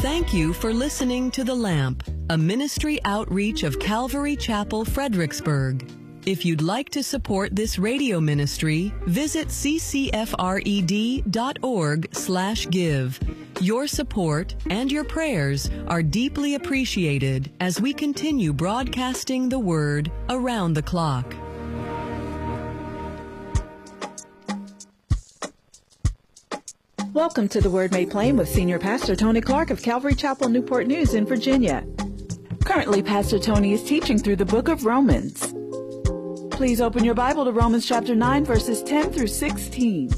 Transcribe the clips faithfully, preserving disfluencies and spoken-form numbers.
Thank you for listening to The Lamp, a ministry outreach of Calvary Chapel, Fredericksburg. If you'd like to support this radio ministry, visit c c f r e d dot org slash give. Your support and your prayers are deeply appreciated as we continue broadcasting the Word around the clock. Welcome to The Word Made Plain with Senior Pastor Tony Clark of Calvary Chapel, Newport News in Virginia. Currently, Pastor Tony is teaching through the book of Romans. Please open your Bible to Romans chapter nine, verses ten through sixteen.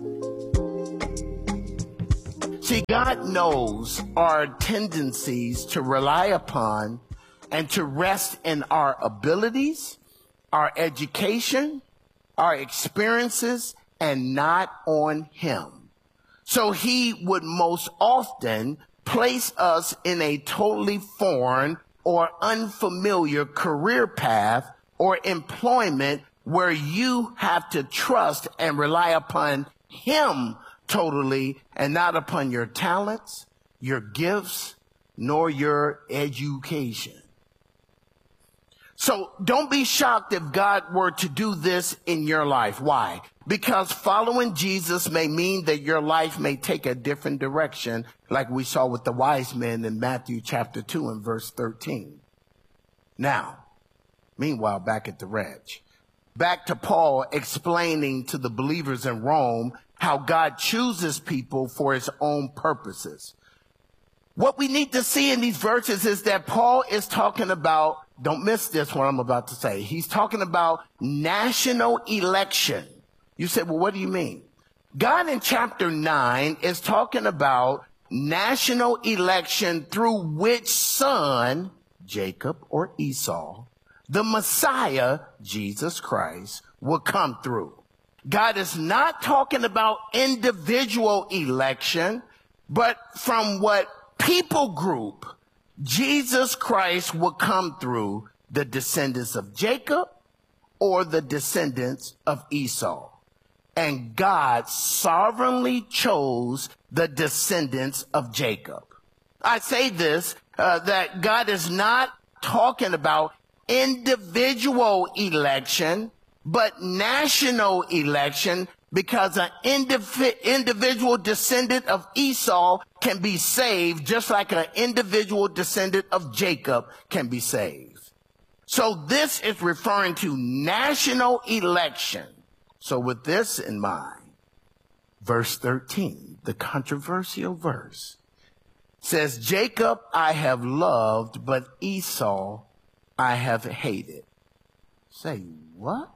See, God knows our tendencies to rely upon and to rest in our abilities, our education, our experiences, and not on Him. So He would most often place us in a totally foreign or unfamiliar career path or employment where you have to trust and rely upon Him totally and not upon your talents, your gifts, nor your education. So don't be shocked if God were to do this in your life. Why? Because following Jesus may mean that your life may take a different direction, like we saw with the wise men in Matthew chapter two and verse thirteen. Now, meanwhile, back at the ranch, back to Paul explaining to the believers in Rome how God chooses people for His own purposes. What we need to see in these verses is that Paul is talking about, don't miss this, what I'm about to say. He's talking about national election. You said, well, what do you mean? God in chapter nine is talking about national election through which son, Jacob or Esau, the Messiah, Jesus Christ, will come through. God is not talking about individual election, but from what people group Jesus Christ will come through, the descendants of Jacob or the descendants of Esau. And God sovereignly chose the descendants of Jacob. I say this, uh, that God is not talking about individual election, but national election, because an indiv- individual descendant of Esau can be saved just like an individual descendant of Jacob can be saved. So this is referring to national election. So with this in mind, verse thirteen, the controversial verse, says, Jacob I have loved, but Esau I have hated. Say what?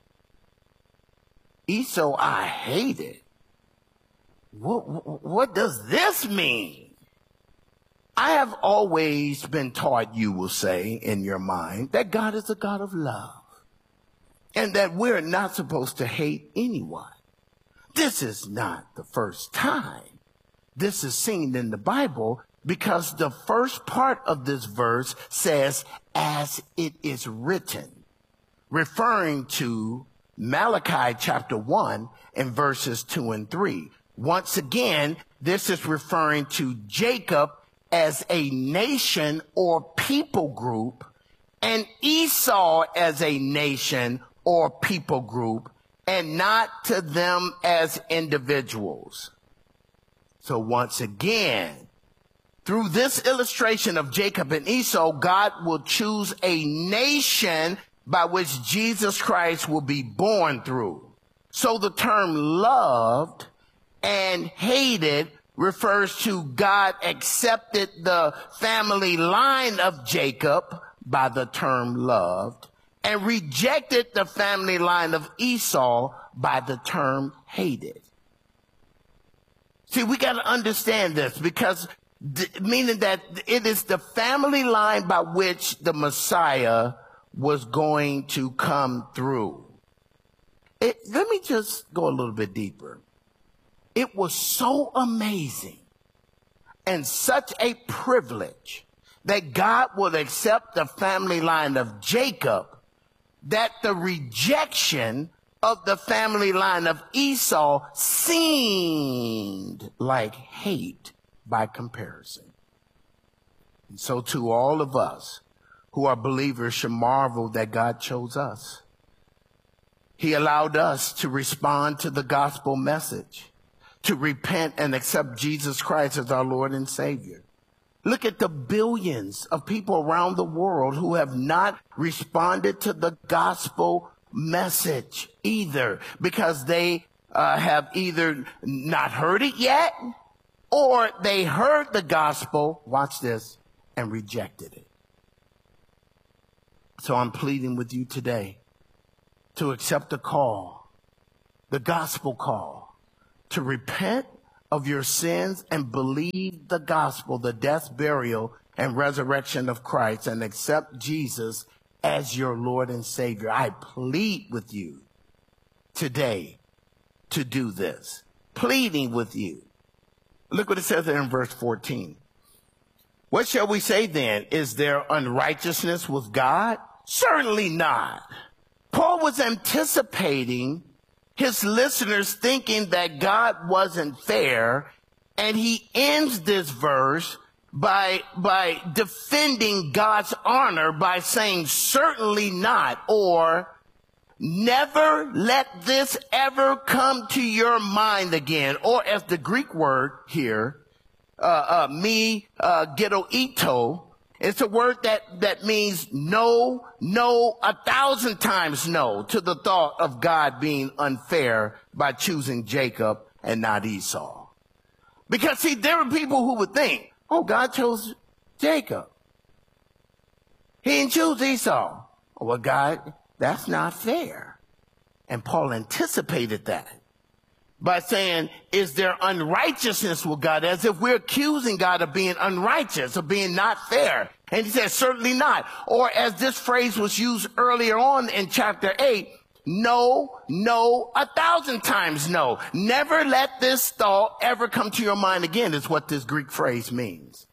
Esau I hated. What, what does this mean? I have always been taught, you will say in your mind, that God is a God of love and that we're not supposed to hate anyone. This is not the first time this is seen in the Bible, because the first part of this verse says, as it is written, referring to Malachi chapter one and verses two and three. Once again, this is referring to Jacob as a nation or people group and Esau as a nation or people group, and not to them as individuals. So once again, through this illustration of Jacob and Esau, God will choose a nation by which Jesus Christ will be born through. So the term loved and hated refers to God accepted the family line of Jacob by the term loved and rejected the family line of Esau by the term hated. See, we got to understand this, because th- meaning that it is the family line by which the Messiah was going to come through. It, let me just go a little bit deeper. It was so amazing and such a privilege that God would accept the family line of Jacob, that the rejection of the family line of Esau seemed like hate by comparison. And so too all of us who are believers should marvel that God chose us. He allowed us to respond to the gospel message, to repent and accept Jesus Christ as our Lord and Savior. Look at the billions of people around the world who have not responded to the gospel message either, because they uh, have either not heard it yet, or they heard the gospel, watch this, and rejected it. So I'm pleading with you today to accept the call, the gospel call, to repent of your sins and believe the gospel, the death, burial, and resurrection of Christ, and accept Jesus as your Lord and Savior. I plead with you today to do this. Pleading with you. Look what it says there in verse fourteen. What shall we say then? Is there unrighteousness with God? Certainly not. Paul was anticipating his listeners thinking that God wasn't fair, and he ends this verse by, by defending God's honor by saying, certainly not, or never let this ever come to your mind again. Or as the Greek word here, uh, uh, me, uh, getoito, it's a word that, that means no, no, a thousand times no to the thought of God being unfair by choosing Jacob and not Esau. Because see, there are people who would think, oh, God chose Jacob. He didn't choose Esau. Well, God, that's not fair. And Paul anticipated that by saying, is there unrighteousness with God? As if we're accusing God of being unrighteous, of being not fair. And he says, certainly not. Or as this phrase was used earlier on in chapter eight, no, no, a thousand times no. Never let this thought ever come to your mind again is what this Greek phrase means.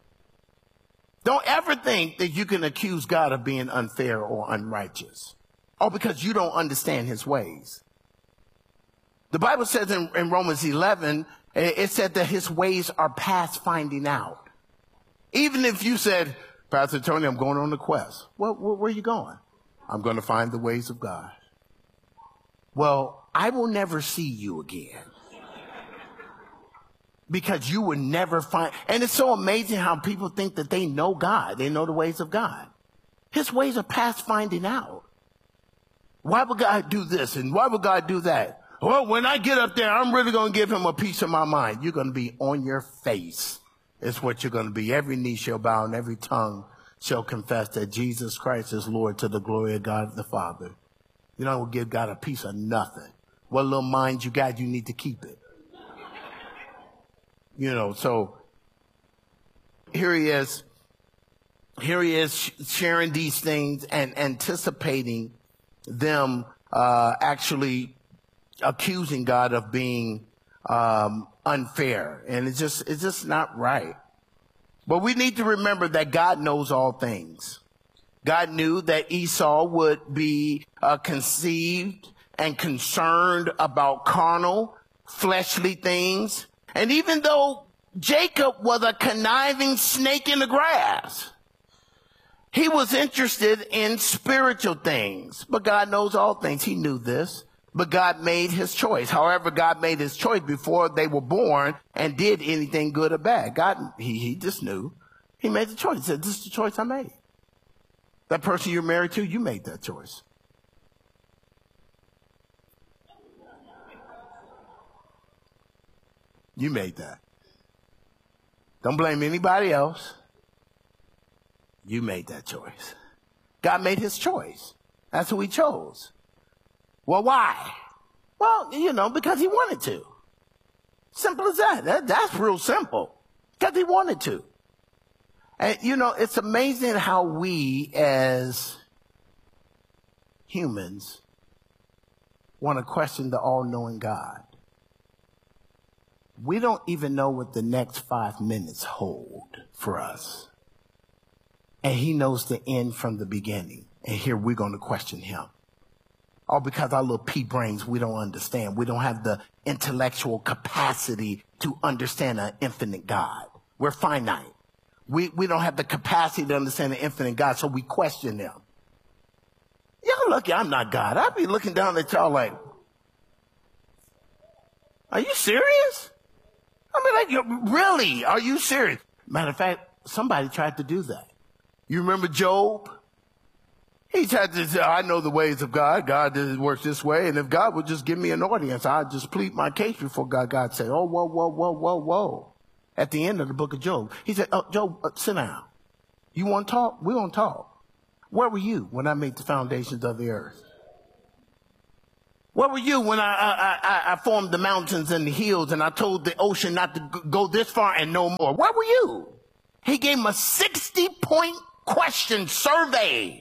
Don't ever think that you can accuse God of being unfair or unrighteous, or because you don't understand his ways. The Bible says in, in Romans eleven, it said that his ways are past finding out. Even if you said, Pastor Tony, I'm going on a quest. Well, where are you going? I'm going to find the ways of God. Well, I will never see you again. Because you will never find, and it's so amazing how people think that they know God. They know the ways of God. His ways are past finding out. Why would God do this? And why would God do that? Well, when I get up there, I'm really going to give him a piece of my mind. You're going to be on your face. It's what you're going to be. Every knee shall bow and every tongue shall confess that Jesus Christ is Lord, to the glory of God the Father. You don't give God a piece of nothing. What little mind you got, you need to keep it. You know, so here he is. Here he is sharing these things and anticipating them uh, actually accusing God of being um, unfair. And it's just, it's just not right. But we need to remember that God knows all things. God knew that Esau would be uh, conceived and concerned about carnal, fleshly things. And even though Jacob was a conniving snake in the grass, he was interested in spiritual things. But God knows all things. He knew this. But God made his choice. However, God made his choice before they were born and did anything good or bad. God, he, he just knew. He made the choice. He said, this is the choice I made. That person you're married to, you made that choice. You made that. Don't blame anybody else. You made that choice. God made his choice. That's who he chose. Well, why? Well, you know, because he wanted to. Simple as that. that that's real simple. Because he wanted to. And, you know, it's amazing how we as humans want to question the all-knowing God. We don't even know what the next five minutes hold for us. And he knows the end from the beginning. And here we're going to question him. All because our little pea brains, we don't understand. We don't have the intellectual capacity to understand an infinite God. We're finite. We, we don't have the capacity to understand the infinite God, so we question them. Y'all lucky I'm not God. I'd be looking down at y'all like, are you serious? I mean, like, you're, really, are you serious? Matter of fact, somebody tried to do that. You remember Job? He tried to say, I know the ways of God. God works this way. And if God would just give me an audience, I'd just plead my case before God. God said, oh, whoa, whoa, whoa, whoa, whoa. At the end of the book of Job, he said, oh, Job, uh, sit down. You want to talk? We want to talk. Where were you when I made the foundations of the earth? Where were you when I, I, I, I formed the mountains and the hills and I told the ocean not to go this far and no more? Where were you? He gave him a sixty point question survey.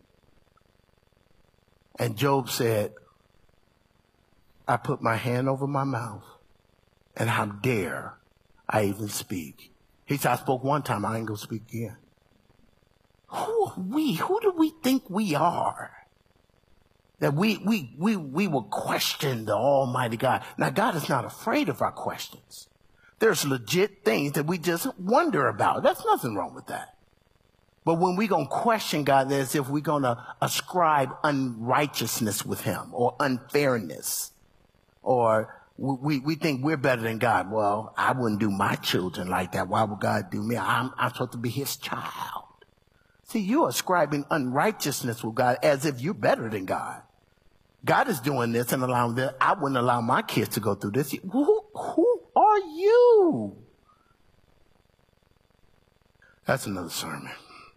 And Job said, I put my hand over my mouth, and how dare I even speak? He said, I spoke one time, I ain't gonna speak again. Who are we? Who do we think we are? That we, we, we, we will question the Almighty God. Now, God is not afraid of our questions. There's legit things that we just wonder about. There's nothing wrong with that. But when we're going to question God, as if we're going to ascribe unrighteousness with him or unfairness, or we, we think we're better than God. Well, I wouldn't do my children like that. Why would God do me? I'm, I'm supposed to be his child. See, you're ascribing unrighteousness with God as if you're better than God. God is doing this and allowing this. I wouldn't allow my kids to go through this. Who, who are you? That's another sermon.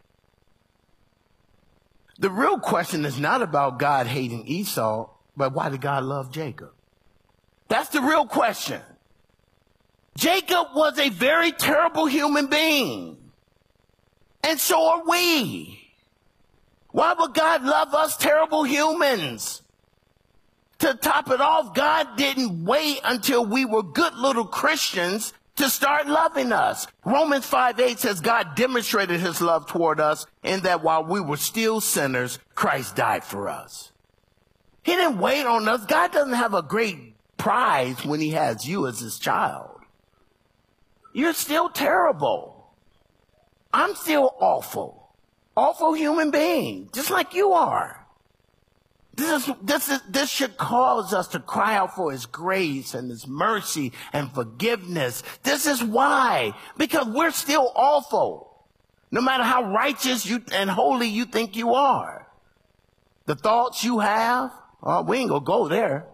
The real question is not about God hating Esau, but why did God love Jacob? That's the real question. Jacob was a very terrible human being. And so are we. Why would God love us terrible humans? To top it off, God didn't wait until we were good little Christians to start loving us. Romans five eight says God demonstrated his love toward us in that while we were still sinners, Christ died for us. He didn't wait on us. God doesn't have a great prize when he has you as his child. You're still terrible. I'm still awful. Awful human being, just like you are. This is, this is, this should cause us to cry out for his grace and his mercy and forgiveness. This is why, because we're still awful. No matter how righteous you and holy you think you are. The thoughts you have, oh, we ain't gonna go there.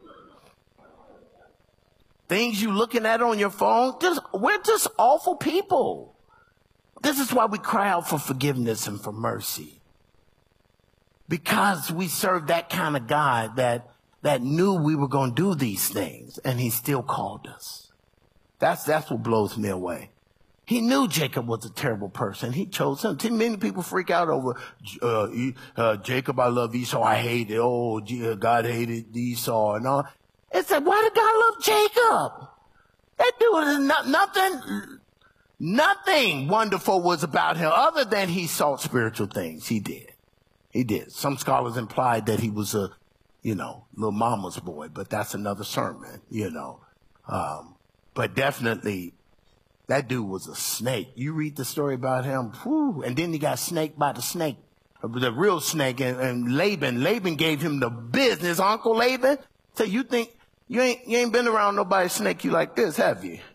Things you looking at on your phone, just, we're just awful people. This is why we cry out for forgiveness and for mercy. Because we serve that kind of God that, that knew we were going to do these things, and he still called us. That's, that's what blows me away. He knew Jacob was a terrible person. He chose him. Too many people freak out over, uh, uh, Jacob, I love Esau, I hate it. Oh, God hated Esau and all. It's like, why did God love Jacob? That dude is not, nothing, nothing wonderful was about him other than he sought spiritual things. He did. He did. Some scholars implied that he was a, you know, little mama's boy, but that's another sermon, you know. Um, but definitely, that dude was a snake. You read the story about him, whew, and then he got snaked by the snake, the real snake, and, and Laban. Laban gave him the business, Uncle Laban. So you think, you ain't, you ain't been around nobody snake you like this, have you?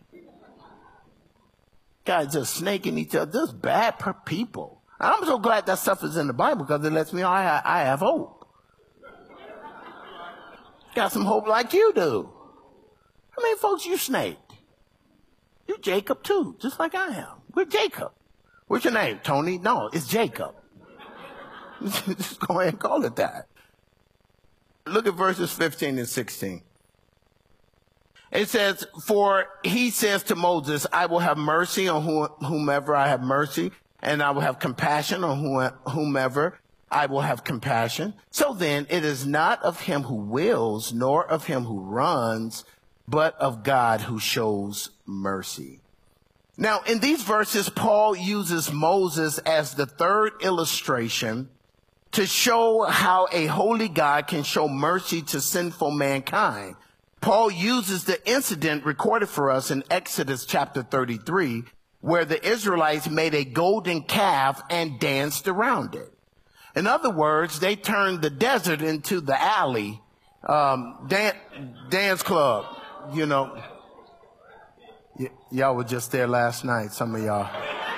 Guys just snaking each other, just bad per people. I'm so glad that stuff is in the Bible because it lets me know I, I have hope. Got some hope like you do. How many folks you snaked? You Jacob too, just like I am. We're Jacob. What's your name? Tony? No, it's Jacob. Just go ahead and call it that. Look at verses fifteen and sixteen. It says, for he says to Moses, I will have mercy on whomever I have mercy, and I will have compassion on whomever I will have compassion. So then it is not of him who wills, nor of him who runs, but of God who shows mercy. Now, in these verses, Paul uses Moses as the third illustration to show how a holy God can show mercy to sinful mankind. Paul uses the incident recorded for us in Exodus chapter thirty-three, where the Israelites made a golden calf and danced around it. In other words, they turned the desert into the alley, um, dan- dance club, you know. Y- y'all were just there last night, some of y'all.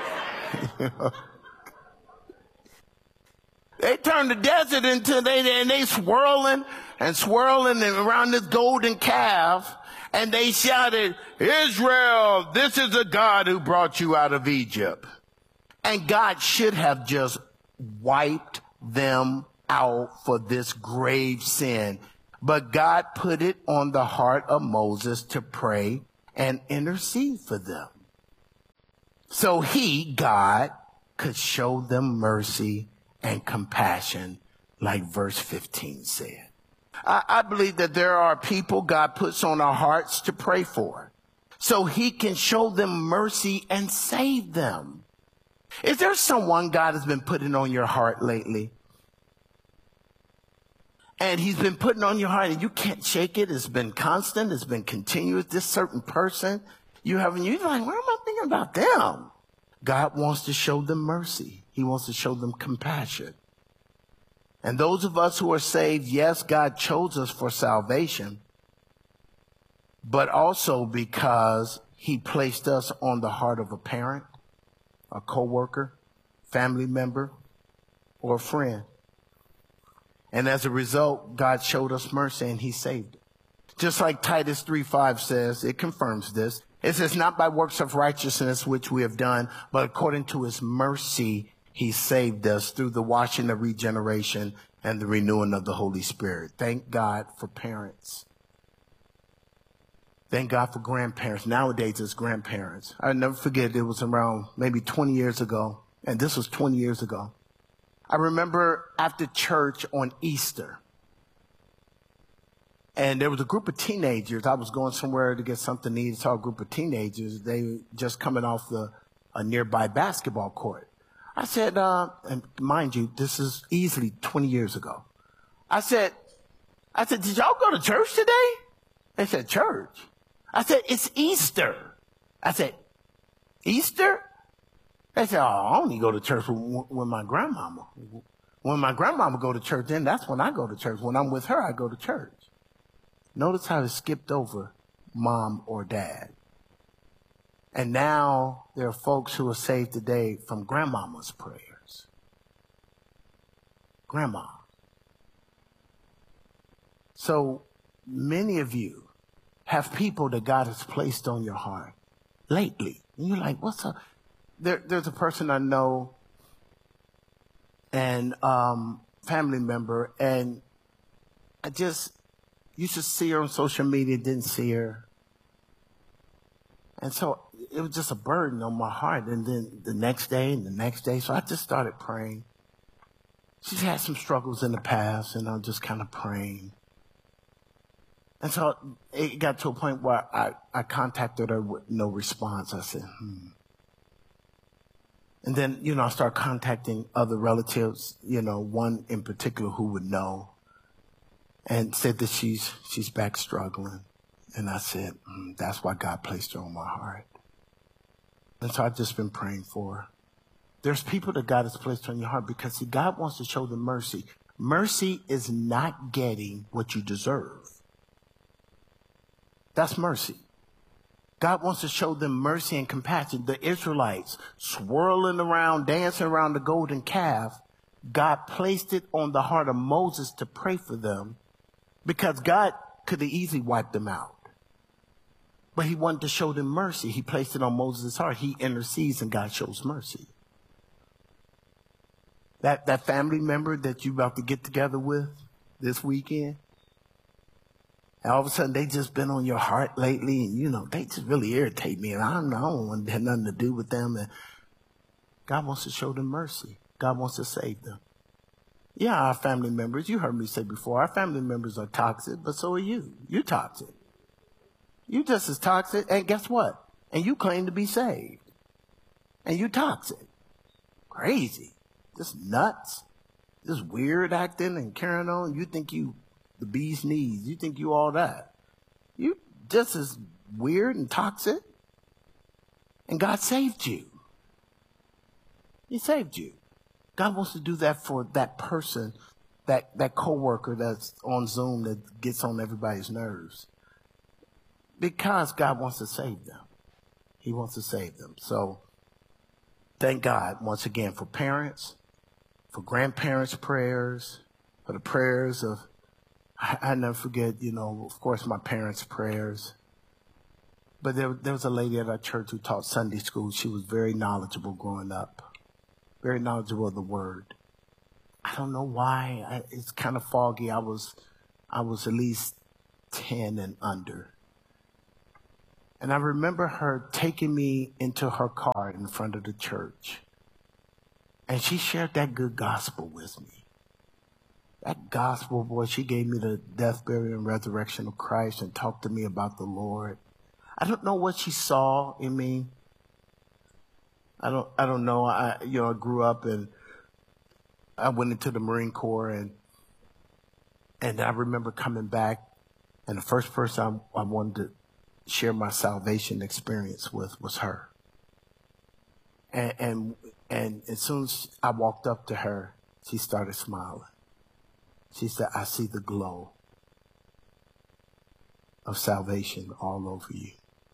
They turned the desert into, they, and they swirling and swirling around this golden calf. And they shouted, Israel, this is the God who brought you out of Egypt. And God should have just wiped them out for this grave sin. But God put it on the heart of Moses to pray and intercede for them. So he, God, could show them mercy and compassion, like verse fifteen said. I, I believe that there are people God puts on our hearts to pray for, so he can show them mercy and save them. Is there someone God has been putting on your heart lately? And he's been putting on your heart and you can't shake it. It's been constant. It's been continuous. This certain person you have, and you're like, why am I thinking about them? God wants to show them mercy. He wants to show them compassion. And those of us who are saved, yes, God chose us for salvation, but also because he placed us on the heart of a parent, a coworker, family member, or a friend. And as a result, God showed us mercy and he saved it. Just like Titus three five says, it confirms this. It says, not by works of righteousness which we have done, but according to his mercy, he saved us through the washing of regeneration and the renewing of the Holy Spirit. Thank God for parents. Thank God for grandparents. Nowadays, it's grandparents. I'll never forget, it was around maybe twenty years ago, and this was twenty years ago. I remember after church on Easter, and there was a group of teenagers. I was going somewhere to get something to eat. Saw a group of teenagers. They were just coming off the a nearby basketball court. I said, uh, and mind you, this is easily twenty years ago. I said, I said, did y'all go to church today? They said, church. I said, it's Easter. I said, Easter? They said, oh, I only go to church when, when my grandmama. When my grandmama go to church, then that's when I go to church. When I'm with her, I go to church. Notice how it skipped over mom or dad. And now there are folks who are saved today from grandmama's prayers. Grandma. So many of you have people that God has placed on your heart lately. And you're like, what's up? There, there's a person I know and um, family member, and I just used to see her on social media, didn't see her. And so it was just a burden on my heart. And then the next day and the next day, so I just started praying. She's had some struggles in the past, and I'm just kind of praying. And so it got to a point where I, I contacted her with no response. I said, hmm. And then, you know, I started contacting other relatives, you know, one in particular who would know, and said that she's she's back struggling. And I said, mm, that's why God placed her on my heart. And so I've just been praying for her. There's people that God has placed on your heart because, see, God wants to show them mercy. Mercy is not getting what you deserve. That's mercy. God wants to show them mercy and compassion. The Israelites swirling around, dancing around the golden calf, God placed it on the heart of Moses to pray for them because God could have easily wiped them out. But he wanted to show them mercy. He placed it on Moses' heart. He intercedes and God shows mercy. That, that family member that you're about to get together with this weekend, and all of a sudden they just been on your heart lately, and you know, they just really irritate me, and I don't know, I don't want to have nothing to do with them. And God wants to show them mercy. God wants to save them. Yeah, our family members, you heard me say before, our family members are toxic, but so are you. You're toxic. You just as toxic, and guess what? And you claim to be saved. And you toxic. Crazy. Just nuts. Just weird acting and carrying on. You think you the bee's knees. You think you all that. You just as weird and toxic. And God saved you. He saved you. God wants to do that for that person, that, that coworker that's on Zoom that gets on everybody's nerves. Because God wants to save them. He wants to save them. So thank God once again for parents, for grandparents' prayers, for the prayers of, I, I never forget, you know, of course, my parents' prayers. But there, there was a lady at our church who taught Sunday school. She was very knowledgeable growing up. Very knowledgeable of the word. I don't know why. I, it's kind of foggy. I was, I was at least ten and under. And I remember her taking me into her car in front of the church. And she shared that good gospel with me. That gospel, boy, she gave me the death, burial, and resurrection of Christ and talked to me about the Lord. I don't know what she saw in me. I don't, I don't know. I, you know, I grew up and I went into the Marine Corps and, and I remember coming back and the first person I, I wanted to share my salvation experience with was her. And, and, and as soon as I walked up to her, she started smiling. She said, I see the glow of salvation all over you.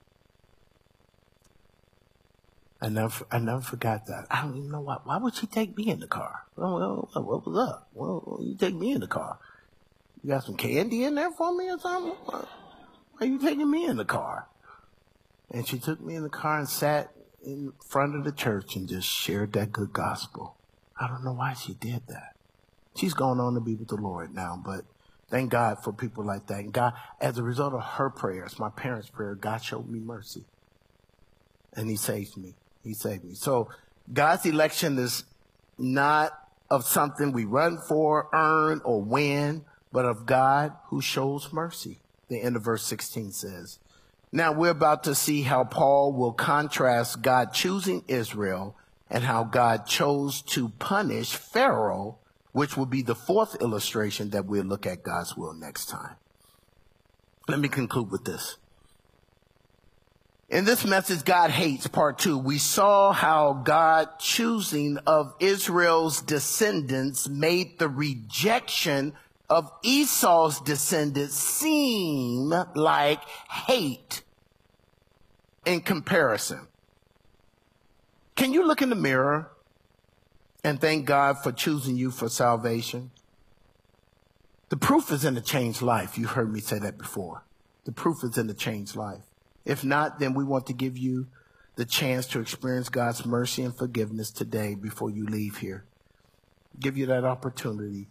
I never, I never forgot that. I don't even know why. Why would she take me in the car? Well, well, what was up? Well, you take me in the car. You got some candy in there for me or something? Why are you taking me in the car? And she took me in the car and sat in front of the church and just shared that good gospel. I don't know why she did that. She's going on to be with the Lord now, but thank God for people like that. And God, as a result of her prayers, my parents' prayer, God showed me mercy. And he saved me. He saved me. So God's election is not of something we run for, earn, or win, but of God who shows mercy. The end of verse sixteen says. Now we're about to see how Paul will contrast God choosing Israel and how God chose to punish Pharaoh, which will be the fourth illustration that we'll look at God's will next time. Let me conclude with this. In this message, God hates, part two, we saw how God choosing of Israel's descendants made the rejection of Esau's descendants seem like hate in comparison. Can you look in the mirror and thank God for choosing you for salvation? The proof is in the changed life. You heard me say that before. The proof is in the changed life. If not, then we want to give you the chance to experience God's mercy and forgiveness today before you leave here. Give you that opportunity.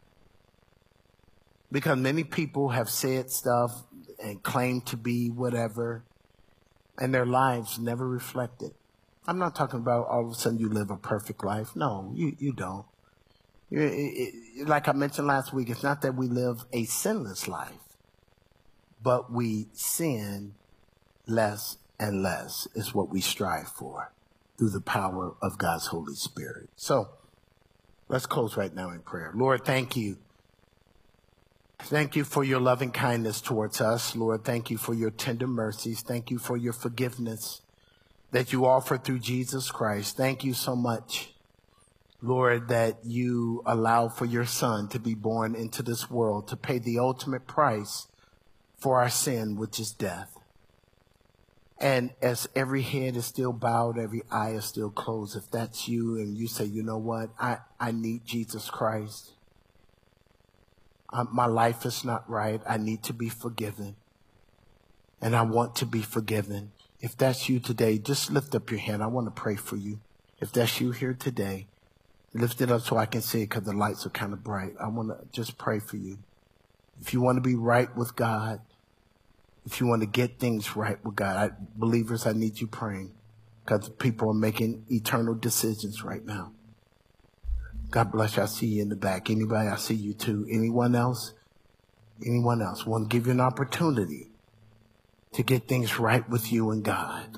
Because many people have said stuff and claimed to be whatever, and their lives never reflect it. I'm not talking about all of a sudden you live a perfect life. No, you, you don't. It, it, like I mentioned last week, it's not that we live a sinless life, but we sin less and less is what we strive for through the power of God's Holy Spirit. So let's close right now in prayer. Lord, thank you. Thank you for your loving kindness towards us. Lord, thank you for your tender mercies. Thank you for your forgiveness that you offer through Jesus Christ. Thank you so much, Lord, that you allow for your son to be born into this world to pay the ultimate price for our sin, which is death. And as every head is still bowed, every eye is still closed, if that's you and you say, you know what, I, I need Jesus Christ. Um, my life is not right. I need to be forgiven. And I want to be forgiven. If that's you today, just lift up your hand. I want to pray for you. If that's you here today, lift it up so I can see it because the lights are kind of bright. I want to just pray for you. If you want to be right with God, if you want to get things right with God, I, believers, I need you praying because people are making eternal decisions right now. God bless you. I see you in the back. Anybody? I see you too. Anyone else? Anyone else? Want to give you an opportunity to get things right with you and God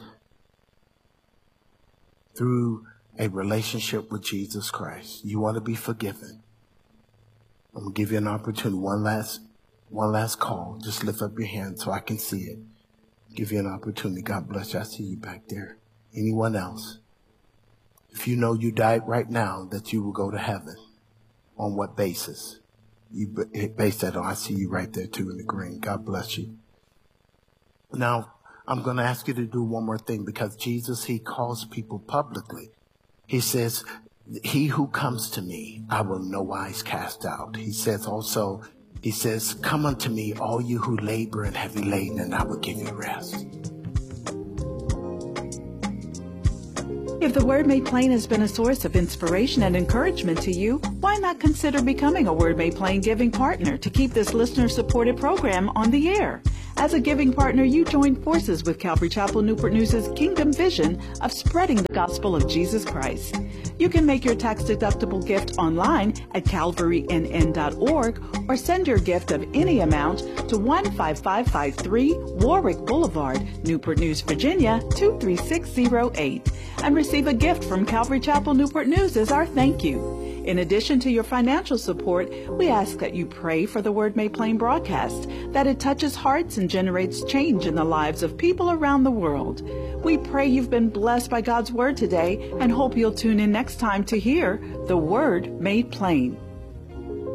through a relationship with Jesus Christ. You want to be forgiven. I'm going to give you an opportunity. One last, one last call. Just lift up your hand so I can see it. Give you an opportunity. God bless you. I see you back there. Anyone else? If you know you died right now, that you will go to heaven, on what basis? You base that on. I see you right there too in the green. God bless you. Now, I'm going to ask you to do one more thing, because Jesus, he calls people publicly. He says, he who comes to me, I will no wise cast out. He says also, he says, come unto me, all you who labor and heavy laden, and I will give you rest. If the Word Made Plain has been a source of inspiration and encouragement to you, why not consider becoming a Word Made Plain giving partner to keep this listener-supported program on the air? As a giving partner, you join forces with Calvary Chapel Newport News' Kingdom Vision of spreading the gospel of Jesus Christ. You can make your tax-deductible gift online at calvary n n dot org or send your gift of any amount to one five five five three Warwick Boulevard, Newport News, Virginia two three six zero eight, and receive a gift from Calvary Chapel Newport News as our thank you. In addition to your financial support, we ask that you pray for the Word Made Plain broadcast, that it touches hearts and generates change in the lives of people around the world. We pray you've been blessed by God's Word today and hope you'll tune in next time to hear the Word Made Plain.